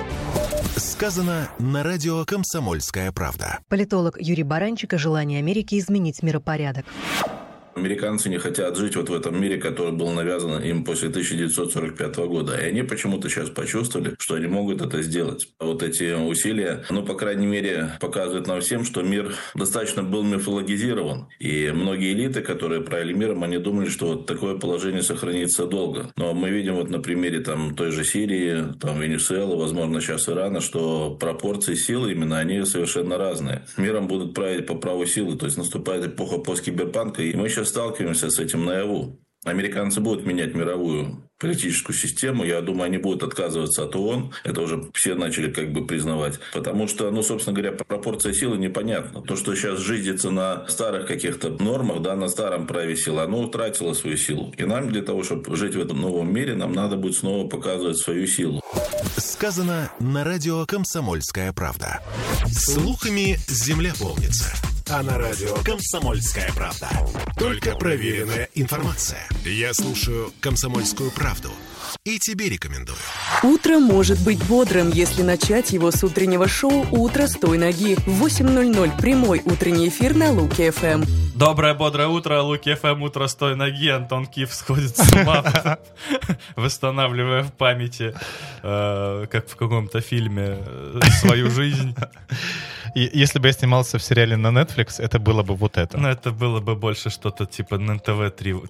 Сказано на радио «Комсомольская правда». Политолог Юрий Баранчик о желании Америки изменить миропорядок. Американцы не хотят жить вот в этом мире, который был навязан им после 1945 года. И они почему-то сейчас почувствовали, что они могут это сделать. Вот эти усилия, по крайней мере, показывают нам всем, что мир достаточно был мифологизирован. И многие элиты, которые правили миром, они думали, что вот такое положение сохранится долго. Но мы видим вот на примере той же Сирии, Венесуэлы, возможно, сейчас Ирана, что пропорции силы именно, они совершенно разные. Миром будут править по праву силы, то есть наступает эпоха посткиберпанка, и мы сейчас сталкиваемся с этим наяву. Американцы будут менять мировую политическую систему. Я думаю, они будут отказываться от ООН. Это уже все начали признавать. Потому что, собственно говоря, пропорция силы непонятна. То, что сейчас жизнится на старых каких-то нормах, на старом праве силы, оно утратило свою силу. И нам для того, чтобы жить в этом новом мире, нам надо будет снова показывать свою силу. Сказано на радио «Комсомольская правда». Слухами земля полнится. А на радио «Комсомольская правда» только проверенная информация. Я слушаю «Комсомольскую правду» И тебе рекомендую. Утро может быть бодрым, если начать его с утреннего шоу «Утро с той ноги». В 8:00 прямой утренний эфир на Луки ФМ. Доброе, бодрое утро, Луки ФМ, утро с той ноги. Антон Киф сходит с ума, восстанавливая в памяти, как в каком-то фильме, свою жизнь. Если бы я снимался в сериале на Netflix, это было бы вот это. Ну, это было бы больше что-то типа НТВ-3.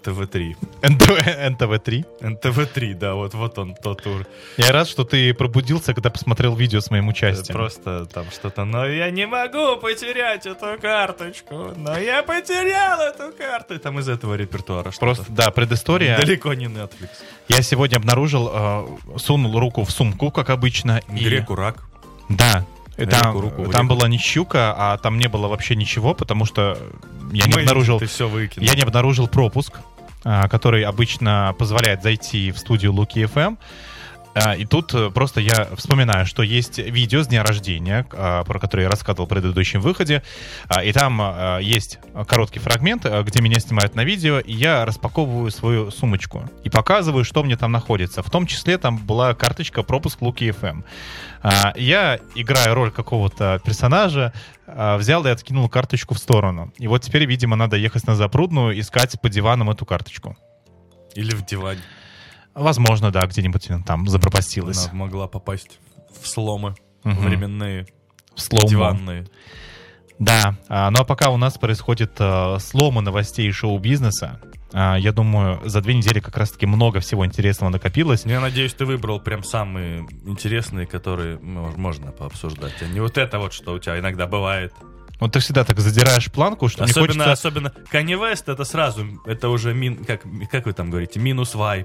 НТВ-3? НТВ-3, да, вот он, тот тур. Я рад, что ты пробудился, когда посмотрел видео с моим участием. Просто там что-то, но я не могу потерять эту карточку, но я потерял эту карту. И там из этого репертуара что-то. Просто, да, предыстория. Далеко не Netflix. Я сегодня обнаружил, сунул руку в сумку, как обычно. Греку-рак. Да. Там была не щука, а там не было вообще ничего, потому что я не обнаружил пропуск, который обычно позволяет зайти в студию Луки ФМ. И тут просто я вспоминаю, что есть видео с дня рождения, про которое я рассказывал в предыдущем выходе. И там есть короткий фрагмент, где меня снимают на видео, и я распаковываю свою сумочку и показываю, что мне там находится. В том числе там была карточка пропуск Луки ФМ. Я, играя роль какого-то персонажа, взял и откинул карточку в сторону. И вот теперь, видимо, надо ехать на Запрудную, искать под диваном эту карточку. Или в диване. Возможно, да, где-нибудь там запропастилась. Она могла попасть в сломы временные, диванные. Да, ну а пока у нас происходит сломы новостей шоу-бизнеса, я думаю, за 2 недели как раз-таки много всего интересного накопилось. Я надеюсь, ты выбрал прям самые интересные, которые можно пообсуждать, а не вот это вот, что у тебя иногда бывает. Вот ты всегда так задираешь планку, что особенно, мне хочется... Особенно Kanye West, это сразу, это уже, как вы там говорите, минус вайп.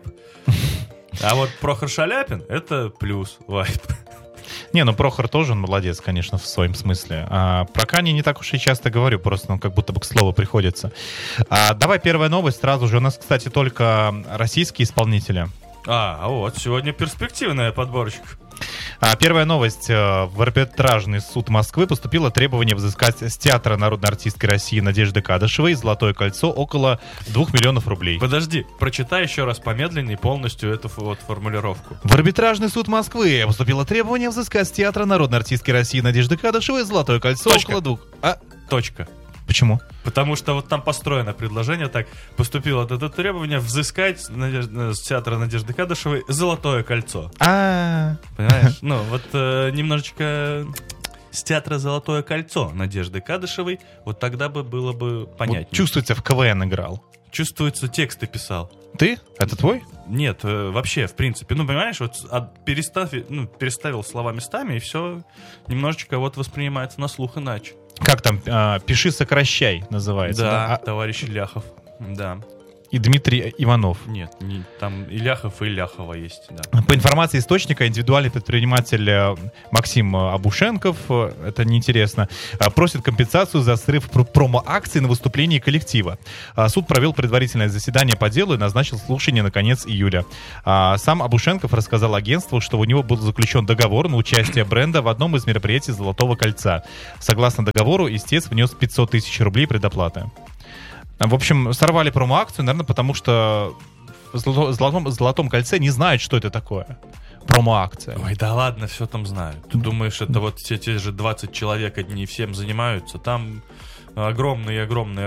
А вот Прохор Шаляпин, это плюс вайп. Не, ну Прохор тоже он молодец, конечно, в своем смысле. Про Kanye не так уж и часто говорю, просто он как будто бы к слову приходится. Давай первая новость сразу же. У нас, кстати, только российские исполнители. Вот, сегодня перспективная подборочка. Первая новость. В арбитражный суд Москвы поступило требование взыскать с Театра народной артистки России Надежды Кадышевой «Золотое кольцо» около 2 миллионов рублей. Подожди, прочитай еще раз помедленнее полностью эту вот формулировку. В арбитражный суд Москвы поступило требование взыскать с Театра народной артистки России Надежды Кадышевой «Золотое кольцо» около 2... Точка. Почему? Потому что вот там построено предложение так. Поступило это требование взыскать с Театра Надежды Кадышевой «Золотое кольцо». Понимаешь? Ну, вот немножечко с Театра «Золотое кольцо» Надежды Кадышевой, вот тогда бы было бы понятнее. Вот чувствуется, в КВН играл. Чувствуется, тексты писал. Ты? Это твой? Нет, вообще, в принципе. Ну, понимаешь, вот переставил слова местами, и все немножечко вот воспринимается на слух иначе. Как там? «Пиши, сокращай» называется. Да, товарищ Ляхов. Да. И Дмитрий Иванов. Нет, там и Ляхов, и Ляхова есть, да. По информации источника, индивидуальный предприниматель Максим Абушенков, это неинтересно, просит компенсацию за срыв промо-акций на выступлении коллектива. Суд провел предварительное заседание по делу и назначил слушание на конец июля. Сам Абушенков рассказал агентству, что у него был заключен договор на участие бренда в одном из мероприятий «Золотого кольца». Согласно договору, истец внес 500 тысяч рублей предоплаты. В общем, сорвали промо-акцию, наверное, потому что в «Золотом кольце» не знают, что это такое. Промо-акция. Ой, да ладно, все там знают. Ты думаешь, это вот все те же 20 человек, одни всем занимаются? Там огромный,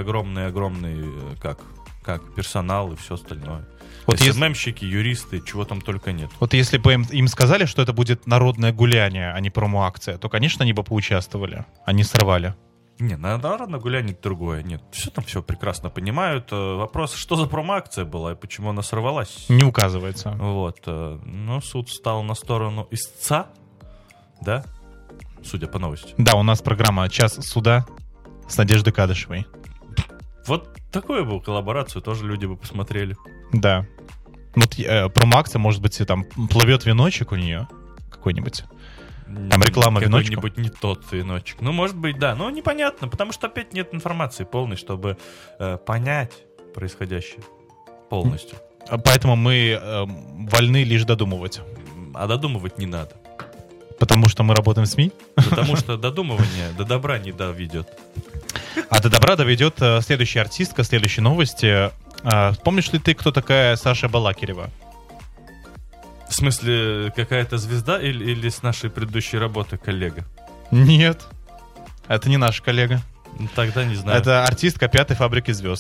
как персонал и все остальное. Вот СММщики, юристы, чего там только нет. Вот если бы им сказали, что это будет народное гуляние, а не промо-акция, то, конечно, они бы поучаствовали. Они сорвали. Не, народное гуляние другое. Нет, все прекрасно понимают. Вопрос, что за промо-акция была и почему она сорвалась? Не указывается. Вот. Но суд встал на сторону истца, да? Судя по новости. Да, у нас программа «Час суда» с Надеждой Кадышевой. Вот такую бы коллаборацию тоже люди бы посмотрели. Да. Вот промо-акция, может быть, там плывет веночек у нее какой-нибудь. Там реклама веночка. Какой-нибудь не тот веночек. Ну, может быть, да. Но непонятно, потому что опять нет информации полной, чтобы понять происходящее полностью. Поэтому мы вольны лишь додумывать. А додумывать не надо. Потому что мы работаем в СМИ? Потому что додумывание до добра не доведет. А до добра доведет следующая артистка, следующие новости. Помнишь ли ты, кто такая Саша Балакирева? В смысле, какая-то звезда или с нашей предыдущей работы коллега? Нет, это не наш коллега. Тогда не знаю. Это артистка «5-й фабрики звезд».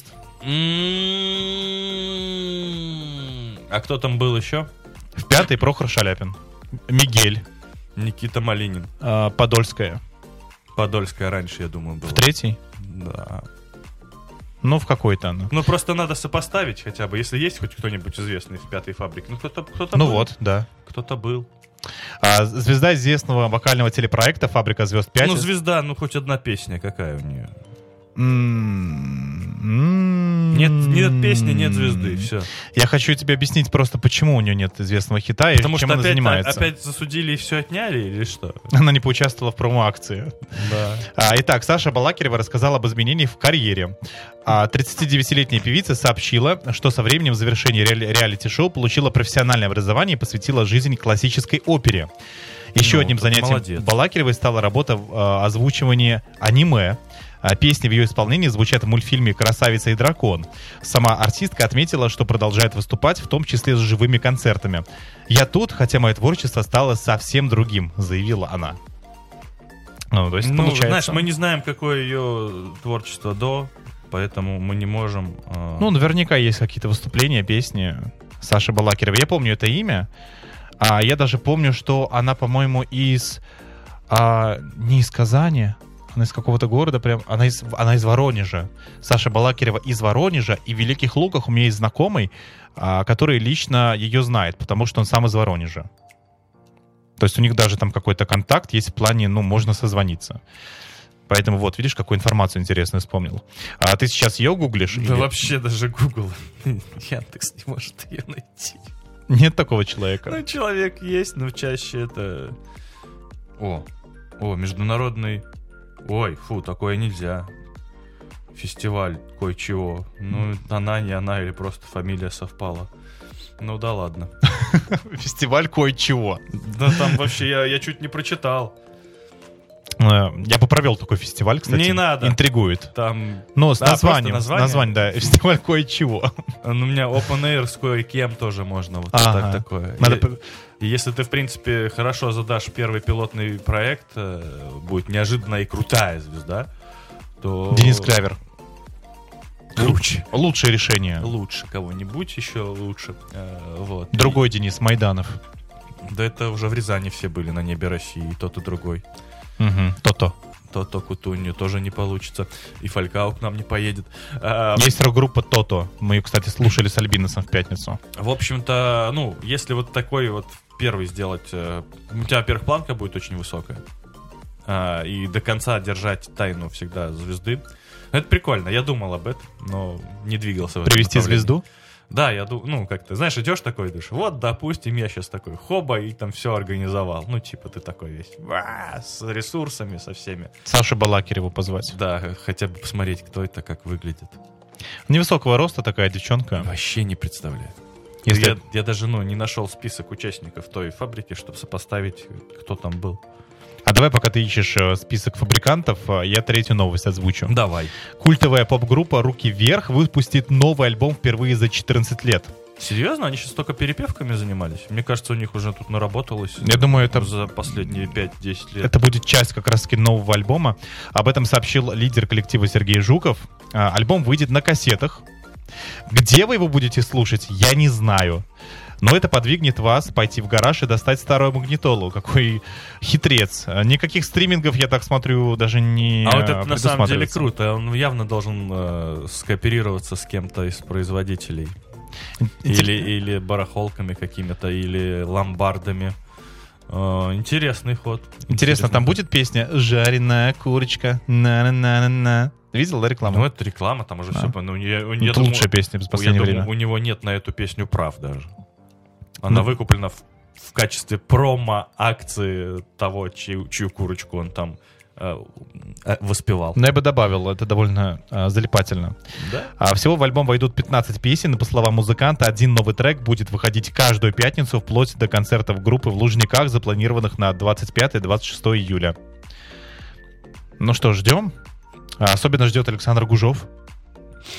А кто там был еще? В 5-й Прохор Шаляпин. Мигель. Никита Малинин. Подольская. Подольская раньше, я думаю, была. В 3-й? Да. Ну, в какой-то она. Ну, просто надо сопоставить хотя бы, если есть хоть кто-нибудь известный в «5-й фабрике. Ну, кто-то ну был. Вот, да. Кто-то был. Звезда известного вокального телепроекта «Фабрика звезд 5». Ну, звезда, ну, хоть одна песня какая у нее? Нет песни, нет звезды, все. Я хочу тебе объяснить просто, почему у нее нет известного хита и потому чем что она занимается. Опять засудили и все отняли, или что? Она не поучаствовала в промо-акции. Да. Итак, Саша Балакирева рассказала об изменениях в карьере. 39-летняя певица сообщила, что со временем завершения реалити-шоу получила профессиональное образование и посвятила жизнь классической опере. Еще одним занятием Балакиревой стала работа в озвучивании аниме. Песни в ее исполнении звучат в мультфильме «Красавица и дракон». Сама артистка отметила, что продолжает выступать, в том числе с живыми концертами. «Я тут, хотя мое творчество стало совсем другим», — заявила она. Ну, то есть, получается... знаешь, мы не знаем, какое ее творчество до, поэтому мы не можем... Ну, наверняка есть какие-то выступления, песни Саши Балакировой. Я помню это имя. Я даже помню, что она, по-моему, из... не из Казани... Она из какого-то города, прям, она из Воронежа. Саша Балакирева из Воронежа, и в Великих Луках у меня есть знакомый, который лично ее знает, потому что он сам из Воронежа. То есть у них даже там какой-то контакт есть в плане, ну, можно созвониться. Поэтому вот, видишь, какую информацию интересную вспомнил. А ты сейчас ее гуглишь? Да или... вообще даже Google. Яндекс не может ее найти. Нет такого человека? Ну, человек есть, но чаще это... О, международный... Ой, фу, такое нельзя. Фестиваль кое-чего. Ну, она, не она, или просто фамилия совпала. Ну да ладно. Фестиваль кое-чего. Да там вообще я чуть не прочитал. Я бы провел такой фестиваль, кстати. Не надо. Интригует. Там... Но с названием. Название, да. Фестиваль кое-чего. У меня Open Air с кое-кем тоже можно. Вот так такое. И если ты, в принципе, хорошо задашь первый пилотный проект, будет неожиданная и крутая звезда, то... Денис Клявер. Круче. Лучшее решение. Лучше кого-нибудь, еще лучше. Вот. Другой Денис Майданов. Да это уже в Рязани все были на небе России, тот и другой. То-то. То-то Кутунью тоже не получится. И Фалькау к нам не поедет. Есть рок-группа То-то. Мы ее, кстати, слушали с Альбиносом в пятницу. В общем-то, ну, если вот такой вот первый сделать... У тебя, во-первых, планка будет очень высокая. И до конца держать тайну всегда звезды. Это прикольно. Я думал об этом, но не двигался в этом Привести звезду? Да, я думаю, ну, как ты, знаешь, идешь такой, думаешь, вот, допустим, я сейчас такой, хоба, и там все организовал. Ну, типа, ты такой весь, с ресурсами, со всеми. Сашу Балакиреву позвать. Да, хотя бы посмотреть, кто это, как выглядит. Невысокого роста такая девчонка. Вообще не представляю. Я даже, не нашел список участников той фабрики, чтобы сопоставить, кто там был. А давай, пока ты ищешь список фабрикантов, я третью новость озвучу. Давай. Культовая поп-группа «Руки вверх» выпустит новый альбом впервые за 14 лет. Серьезно? Они сейчас только перепевками занимались? Мне кажется, у них уже тут наработалось. Я думаю, это за последние 5-10 лет. Это будет часть как раз-таки нового альбома. Об этом сообщил лидер коллектива Сергей Жуков. Альбом выйдет на кассетах. Где вы его будете слушать, я не знаю. Но это подвигнет вас пойти в гараж и достать старую магнитолу. Какой хитрец. Никаких стримингов, я так смотрю, даже не А вот это на самом деле круто. Он явно должен скооперироваться с кем-то из производителей. Или барахолками какими-то, или ломбардами. Интересный ход. Интересно, там будет песня «Жареная курочка, на-на-на-на-на». Видел, да, рекламу? Ну, это реклама, там уже все. Это лучшая песня в последнее время. У него нет на эту песню прав даже. Она выкуплена в качестве промо-акции того, чью курочку он там воспевал. Но я бы добавил, это довольно залипательно. Да? Всего в альбом войдут 15 песен, и по словам музыканта, один новый трек будет выходить каждую пятницу вплоть до концертов группы в Лужниках, запланированных на 25-26 июля. Ну что, ждем. Особенно ждет Александр Гужов.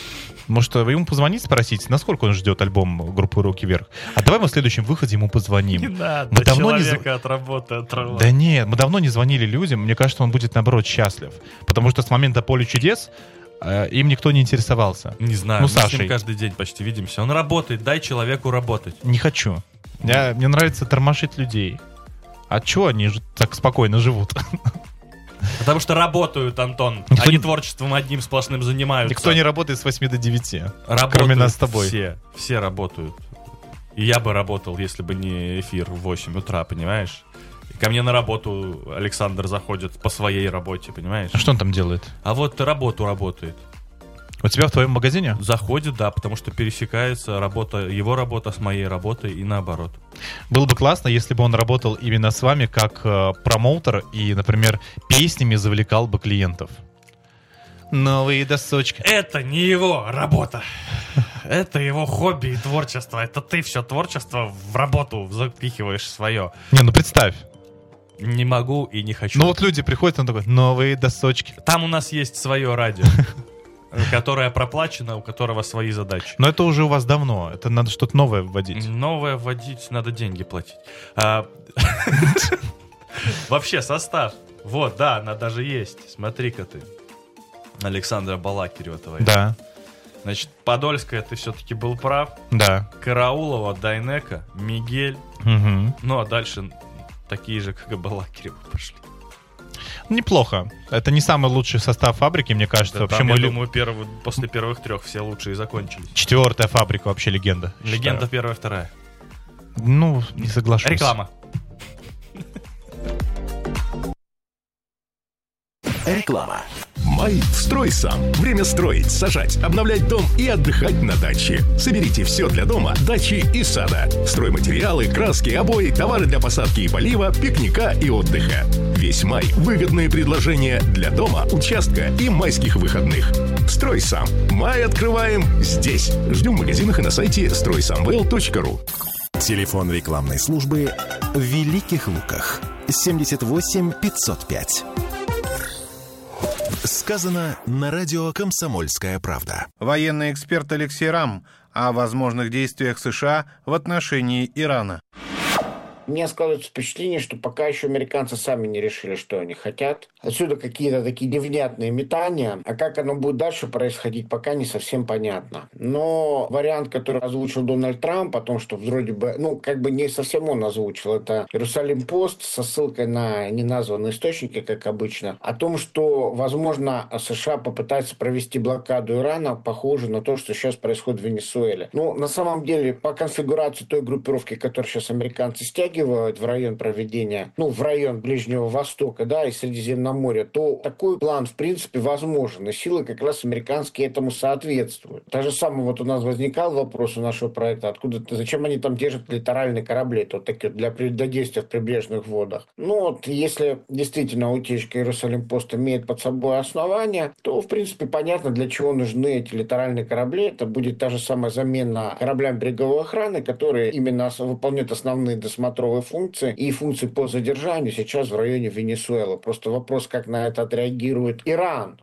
Может, ему позвонить, спросить, насколько он ждет альбом группы «Руки вверх». А давай мы в следующем выходе ему позвоним. Не надо, мы давно человека от работы отрывать. Да нет, мы давно не звонили людям. Мне кажется, он будет, наоборот, счастлив. Потому что с момента «Поле чудес» им никто не интересовался. Не знаю, мы с ним каждый день почти видимся. Он работает, дай человеку работать. Не хочу. Мне нравится тормошить людей. А чего они так спокойно живут? Потому что работают, Антон. Они творчеством одним сплошным занимаются. Никто не работает с 8 до 9. Работают, кроме нас с тобой. Все работают. И я бы работал, если бы не эфир в 8 утра, понимаешь? И ко мне на работу Александр заходит по своей работе, понимаешь? А что он там делает? А вот работу работает. У тебя в твоем магазине? Заходит, да, потому что пересекается его работа с моей работой и наоборот. Было бы классно, если бы он работал именно с вами как промоутер и, например, песнями завлекал бы клиентов. Новые досочки. Это не его работа. Это его хобби и творчество. Это ты все творчество в работу запихиваешь свое. Не, ну представь. Не могу и не хочу. Ну вот люди приходят, он такой, новые досочки. Там у нас есть свое радио, которое проплачено, у которого свои задачи. Но это уже у вас давно. Это надо что-то новое вводить. Новое вводить, надо деньги платить. Вообще состав. Вот, да, она даже есть. Смотри-ка ты. Александра Балакирева твоя. Да. Значит, Подольская, ты все-таки был прав. Да. Караулова, Дайнека, Мигель. Угу. Ну, а дальше такие же, как и Балакирева, пошли. Неплохо. Это не самый лучший состав фабрики, мне кажется. Да, вообще, там, я думаю, после первых 3 все лучшие закончились. 4-я фабрика вообще легенда. Легенда 1-я, 2-я. Ну, не соглашусь. Реклама. Реклама. Май «Строй сам». Время строить, сажать, обновлять дом и отдыхать на даче. Соберите все для дома, дачи и сада. Стройматериалы, краски, обои, товары для посадки и полива, пикника и отдыха. Весь май – выгодные предложения для дома, участка и майских выходных. «Строй сам». Май открываем здесь. Ждем в магазинах и на сайте стройсамвел.ру. Телефон рекламной службы в Великих Луках. 78 505. Сказано на радио «Комсомольская правда». Военный эксперт Алексей Рам о возможных действиях США в отношении Ирана. У меня складывается впечатление, что пока еще американцы сами не решили, что они хотят. Отсюда какие-то такие невнятные метания. А как оно будет дальше происходить, пока не совсем понятно. Но вариант, который озвучил Дональд Трамп, о том, что вроде бы, не совсем он озвучил, это Иерусалим-Пост со ссылкой на неназванные источники, как обычно, о том, что, возможно, США попытаются провести блокаду Ирана, похоже на то, что сейчас происходит в Венесуэле. На самом деле, по конфигурации той группировки, которую сейчас американцы стягивают в район проведения, в район Ближнего Востока, и Средиземноморья, то такой план, в принципе, возможен. И силы как раз американские этому соответствуют. Так же самое у нас возникал вопрос у нашего проекта, зачем они там держат литеральные корабли, такие для действия в прибрежных водах. Если действительно утечка Иерусалим-Пост имеет под собой основания, то, в принципе, понятно, для чего нужны эти литеральные корабли. Это будет та же самая замена кораблям береговой охраны, которые именно выполняют основные досмотровые функции и функции по задержанию сейчас в районе Венесуэлы. Просто вопрос, как на это отреагирует Иран.